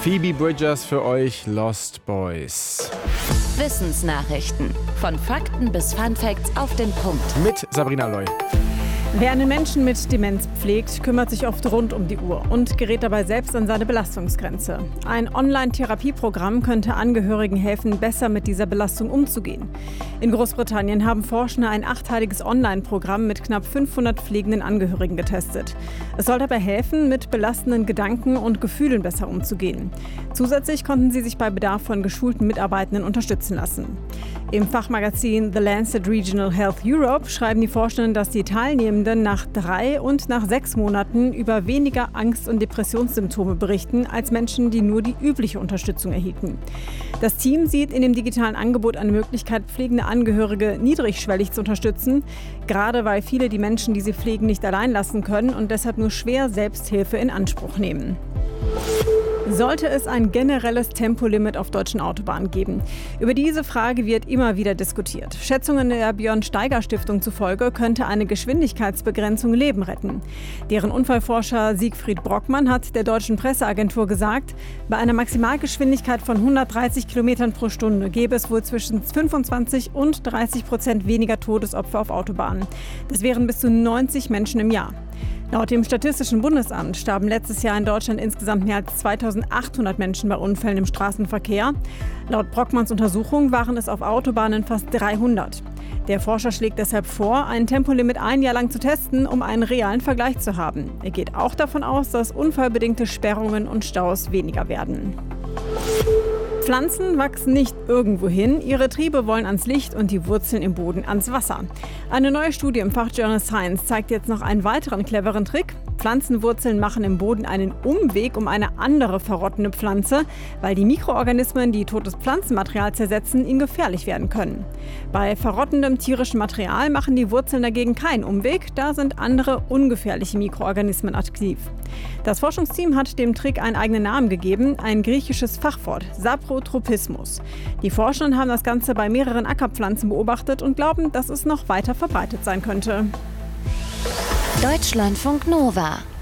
Phoebe Bridgers für euch, Lost Boys. Wissensnachrichten. Von Fakten bis Funfacts auf den Punkt. Mit Sabrina Loy. Wer einen Menschen mit Demenz pflegt, kümmert sich oft rund um die Uhr und gerät dabei selbst an seine Belastungsgrenze. Ein Online-Therapieprogramm könnte Angehörigen helfen, besser mit dieser Belastung umzugehen. In Großbritannien haben Forschende ein 8-teiliges Online-Programm mit knapp 500 pflegenden Angehörigen getestet. Es soll dabei helfen, mit belastenden Gedanken und Gefühlen besser umzugehen. Zusätzlich konnten sie sich bei Bedarf von geschulten Mitarbeitenden unterstützen lassen. Im Fachmagazin The Lancet Regional Health Europe schreiben die Forschenden, dass die Teilnehmenden nach 3 und nach 6 Monaten über weniger Angst- und Depressionssymptome berichten, als Menschen, die nur die übliche Unterstützung erhielten. Das Team sieht in dem digitalen Angebot eine Möglichkeit, pflegende Angehörige niedrigschwellig zu unterstützen, gerade weil viele die Menschen, die sie pflegen, nicht allein lassen können und deshalb nur schwer Selbsthilfe in Anspruch nehmen. Sollte es ein generelles Tempolimit auf deutschen Autobahnen geben? Über diese Frage wird immer wieder diskutiert. Schätzungen der Björn-Steiger-Stiftung zufolge könnte eine Geschwindigkeitsbegrenzung Leben retten. Deren Unfallforscher Siegfried Brockmann hat der deutschen Presseagentur gesagt, bei einer Maximalgeschwindigkeit von 130 Kilometern pro Stunde gäbe es wohl zwischen 25% und 30% weniger Todesopfer auf Autobahnen. Das wären bis zu 90 Menschen im Jahr. Laut dem Statistischen Bundesamt starben letztes Jahr in Deutschland insgesamt mehr als 2800 Menschen bei Unfällen im Straßenverkehr. Laut Brockmanns Untersuchung waren es auf Autobahnen fast 300. Der Forscher schlägt deshalb vor, ein Tempolimit ein Jahr lang zu testen, um einen realen Vergleich zu haben. Er geht auch davon aus, dass unfallbedingte Sperrungen und Staus weniger werden. Pflanzen wachsen nicht irgendwo hin, ihre Triebe wollen ans Licht und die Wurzeln im Boden ans Wasser. Eine neue Studie im Fachjournal Science zeigt jetzt noch einen weiteren cleveren Trick. Pflanzenwurzeln machen im Boden einen Umweg um eine andere verrottende Pflanze, weil die Mikroorganismen, die totes Pflanzenmaterial zersetzen, ihnen gefährlich werden können. Bei verrottendem tierischen Material machen die Wurzeln dagegen keinen Umweg, da sind andere ungefährliche Mikroorganismen aktiv. Das Forschungsteam hat dem Trick einen eigenen Namen gegeben, ein griechisches Fachwort, Saprotropismus. Die Forschenden haben das Ganze bei mehreren Ackerpflanzen beobachtet und glauben, dass es noch weiter verbreitet sein könnte. Deutschlandfunk Nova